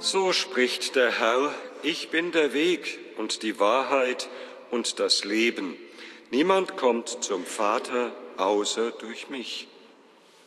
So spricht der Herr, ich bin der Weg und die Wahrheit und das Leben. Niemand kommt zum Vater außer durch mich.